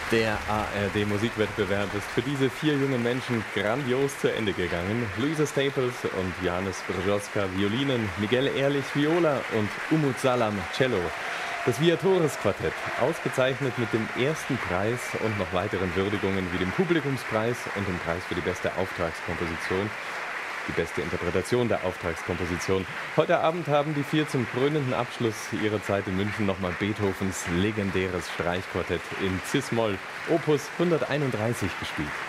Der ARD-Musikwettbewerb ist für diese vier jungen Menschen grandios zu Ende gegangen. Luisa Staples und Johannes Brzoska Violinen, Miguel Ehrlich Viola und Umut Salam Cello. Das Viatores-Quartett, ausgezeichnet mit dem ersten Preis und noch weiteren Würdigungen wie dem Publikumspreis und dem Preis für die beste Auftragskomposition. Die beste Interpretation der Auftragskomposition. Heute Abend haben die vier zum krönenden Abschluss ihrer Zeit in München nochmal Beethovens legendäres Streichquartett in Cis-Moll, Opus 131 gespielt.